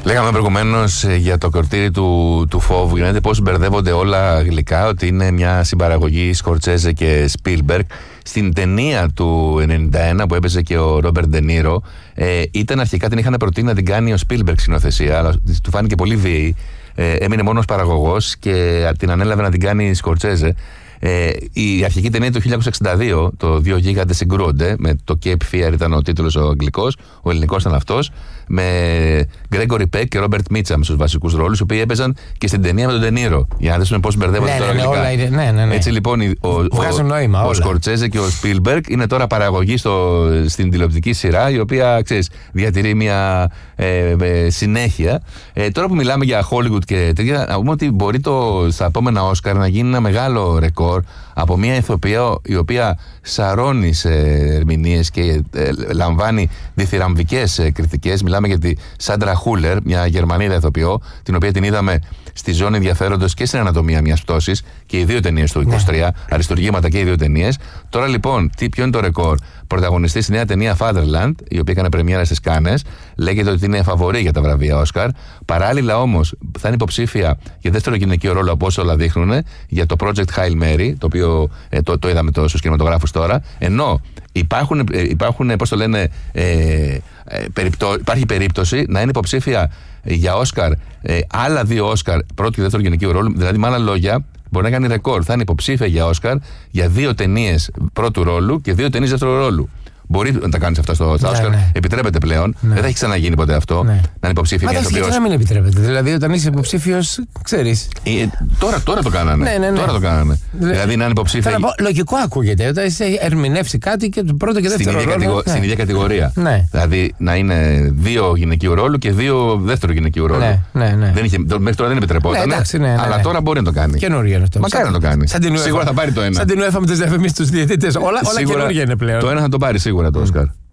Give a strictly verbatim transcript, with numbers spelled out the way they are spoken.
Λέγαμε προηγουμένως για το κορτήρι του, του φόβου. Γίνεται πώς μπερδεύονται όλα γλυκά, ότι είναι μια συμπαραγωγή Σκορτσέζε και Σπίλμπεργκ. Στην ταινία του ενενήντα ένα που έπαιζε και ο Ρόμπερτ Ντενίρο, ε, ήταν αρχικά την είχαν προτείνει να την κάνει ο Σπίλμπεργκ σκηνοθεσία, αλλά του φάνηκε πολύ βίαιη. Ε, έμεινε μόνος παραγωγός και την ανέλαβε να την κάνει Σκορτσέζε. Ε, η αρχική ταινία του χίλια εννιακόσια εξήντα δύο, το Δύο Γίγαντες Συγκρούονται, με το Cape Fear ήταν ο τίτλος ο αγγλικός, ο ελληνικός ήταν αυτός, με Γκρέγκορι Πεκ και Ρόμπερτ Μίτσαμ στους βασικούς ρόλους, οι οποίοι έπαιζαν και στην ταινία με τον Ντενίρο. Για να δείτε πώς μπερδεύονται ναι, τώρα ναι, αγγλικά. όλα είναι, ναι, ναι, ναι. Έτσι λοιπόν, ο, ο, νόημα, ο Σκορτσέζε και ο Σπίλμπεργκ είναι τώρα παραγωγή στο, στην τηλεοπτική σειρά, η οποία ξέρεις, διατηρεί μια ε, ε, συνέχεια. Ε, τώρα που μιλάμε για Hollywood και τέτοια, να πούμε ότι μπορεί το, στα επόμενα Όσκαρ να γίνει ένα μεγάλο ρεκόρ από μια ηθοποιό η οποία σαρώνει σε ερμηνείες και ε, λαμβάνει διθυραμβικές ε, κριτικές. Μιλάμε για τη Σάντρα Χούλερ, μια Γερμανίδα ηθοποιό, την οποία την είδαμε στη Ζώνη Ενδιαφέροντος και στην Ανατομία μιας πτώσης, και οι δύο ταινίες του είκοσι τρία, ναι. Αριστουργήματα και οι δύο ταινίες. Τώρα λοιπόν, τι, ποιο είναι το ρεκόρ? Πρωταγωνιστή στη νέα ταινία Fatherland, η οποία έκανε πρεμιέρα στις Κάνες, λέγεται ότι είναι φαβορή για τα βραβεία Όσκαρ. Παράλληλα όμως, θα είναι υποψήφια για δεύτερο γυναικείο ρόλο, από όσο όλα δείχνουν, για το Project Hail Mary, το οποίο ε, το, το είδαμε στους κινηματογράφους τώρα. Ενώ υπάρχουν, ε, υπάρχουν πώς το λένε, ε, ε, περιπτώ, υπάρχει περίπτωση να είναι υποψήφια για Όσκαρ ε, άλλα δύο Όσκαρ πρώτου και δεύτερου γυναικείου ρόλου. Δηλαδή, με άλλα λόγια, μπορεί να κάνει ρεκόρ. Θα είναι υποψήφια για Όσκαρ για δύο ταινίες πρώτου ρόλου και δύο ταινίες δεύτερου ρόλου. Μπορεί να τα κάνει αυτά στο Όσκαρ. Ναι, ναι. Επιτρέπεται πλέον. Ναι. Δεν θα έχει ξαναγίνει ποτέ αυτό. Ναι. Να είναι υποψήφια για ηθοποιός. Μα δεν μην επιτρέπεται. Δηλαδή, όταν είσαι υποψήφιος, ξέρεις. Ε, τώρα, τώρα το κάνανε. Ναι, ναι, ναι. Τώρα το κάνανε. Λε... Δηλαδή, να είναι υποψήφια. Πω, λογικό ακούγεται. Όταν είσαι ερμηνεύσει κάτι και το πρώτο και δεύτερο στην ρόλο. Κατηγο... Ναι. Στην ίδια κατηγορία. Ναι. Δηλαδή, να είναι δύο γυναικείου ρόλου και δύο δεύτερου γυναικείου ρόλου. Ναι, ναι, ναι. Δεν είχε... Μέχρι τώρα δεν επιτρεπόταν. Ναι, εντάξει, ναι, ναι, ναι. Αλλά τώρα μπορεί να το κάνει. Καινούργια είναι αυτό. Μακάρι να το κάνει. Σίγουρα θα πάρει το ένα. Σαν την UEFA με τις διαφημίσεις τους διαιτητές. Όλα καινούργια είναι πλέον. Το ένα θα το πάρει σίγουρα το Όσκαρ.